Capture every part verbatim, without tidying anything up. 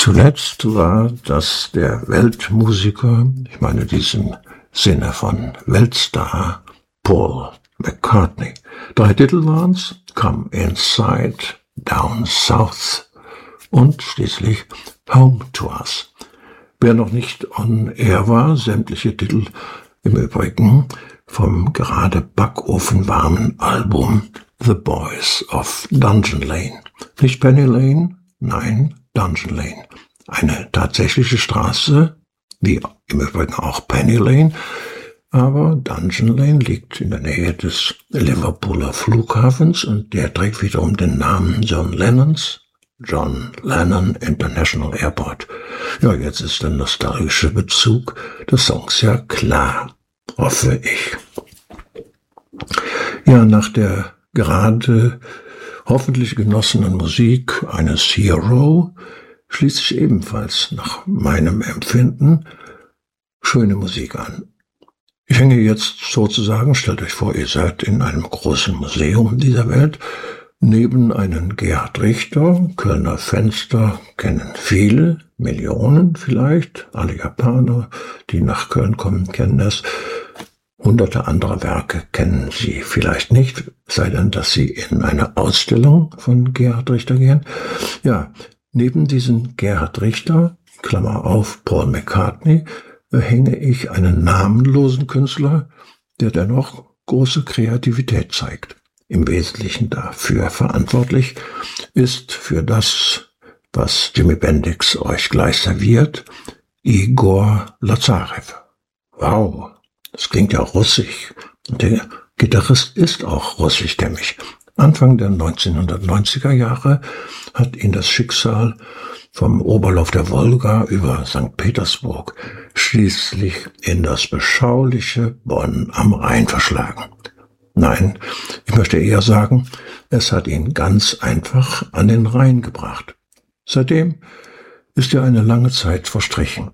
Zuletzt war das der Weltmusiker, ich meine diesen Sinne von Weltstar, Paul McCartney. Drei Titel waren's: Come Inside, Down South und schließlich Home to Us. Wer noch nicht on air war, sämtliche Titel im Übrigen vom gerade backofenwarmen Album The Boys of Dungeon Lane. Nicht Penny Lane, nein, Dungeon Lane. Eine tatsächliche Straße, wie im Übrigen auch Penny Lane, aber Dungeon Lane liegt in der Nähe des Liverpooler Flughafens und der trägt wiederum den Namen John Lennons, John Lennon International Airport. Ja, jetzt ist der nostalgische Bezug des Songs ja klar, hoffe ich. Ja, nach der gerade hoffentlich genossenen Musik eines Hero schließt sich ebenfalls nach meinem Empfinden schöne Musik an. Ich hänge jetzt sozusagen, stellt euch vor, ihr seid in einem großen Museum dieser Welt, neben einem Gerhard Richter. Kölner Fenster kennen viele, Millionen vielleicht, alle Japaner, die nach Köln kommen, kennen das. Hunderte anderer Werke kennen Sie vielleicht nicht, sei denn, dass Sie in eine Ausstellung von Gerhard Richter gehen. Ja, neben diesen Gerhard Richter, Klammer auf, Paul McCartney, hänge ich einen namenlosen Künstler, der dennoch große Kreativität zeigt. Im Wesentlichen dafür verantwortlich ist für das, was Jimi Bendix euch gleich serviert, Igor Lazarev. Wow! Das klingt ja russisch. Und der Gitarrist ist auch russischstämmig. Anfang der neunzehnhundertneunziger Jahre hat ihn das Schicksal vom Oberlauf der Wolga über Sankt Petersburg schließlich in das beschauliche Bonn am Rhein verschlagen. Nein, ich möchte eher sagen, es hat ihn ganz einfach an den Rhein gebracht. Seitdem ist ja eine lange Zeit verstrichen.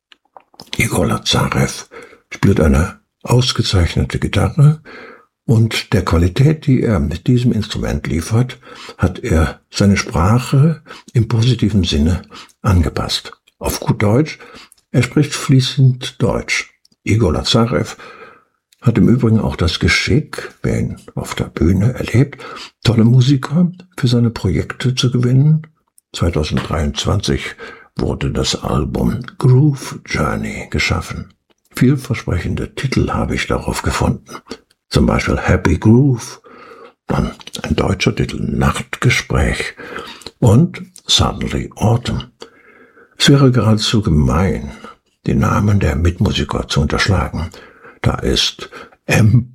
Igor Lazarev spielt eine ausgezeichnete Gitarre und der Qualität, die er mit diesem Instrument liefert, hat er seine Sprache im positiven Sinne angepasst. Auf gut Deutsch, er spricht fließend Deutsch. Igor Lazarev hat im Übrigen auch das Geschick, wer ihn auf der Bühne erlebt, tolle Musiker für seine Projekte zu gewinnen. zweitausenddreiundzwanzig wurde das Album Groove Journey geschaffen. Vielversprechende Titel habe ich darauf gefunden. Zum Beispiel Happy Groove, dann ein deutscher Titel Nachtgespräch und Suddenly Autumn. Es wäre geradezu gemein, die Namen der Mitmusiker zu unterschlagen. Da ist M.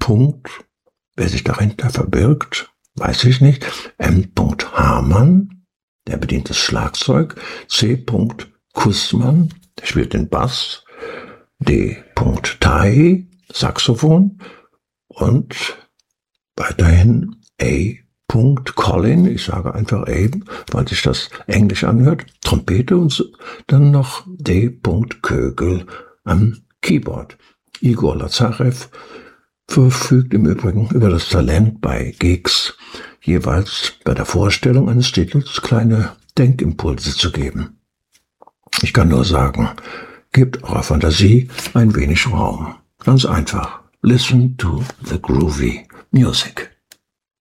Wer sich dahinter verbirgt, weiß ich nicht. M. Hamann, der bedient das Schlagzeug. C. Kussmann, der spielt den Bass. D. Tai, Saxophon und weiterhin A. Colin, ich sage einfach A, weil sich das Englisch anhört, Trompete und so, dann noch D. Kögel am Keyboard. Igor Lazarev verfügt im Übrigen über das Talent, bei Gigs jeweils bei der Vorstellung eines Titels kleine Denkimpulse zu geben. Ich kann nur sagen, gebt eurer Fantasie ein wenig Raum. Ganz einfach. Listen to the groovy music.